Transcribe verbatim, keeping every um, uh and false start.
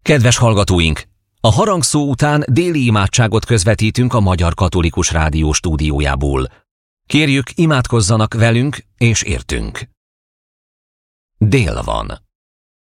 Kedves hallgatóink! A harangszó után déli imádságot közvetítünk a Magyar Katolikus Rádió stúdiójából. Kérjük, imádkozzanak velünk és értünk. Dél van.